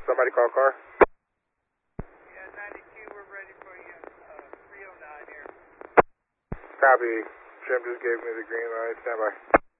Somebody call car? Yeah, 92, we're ready for you. 309 here. Copy. Jim just gave me the green light. Stand by.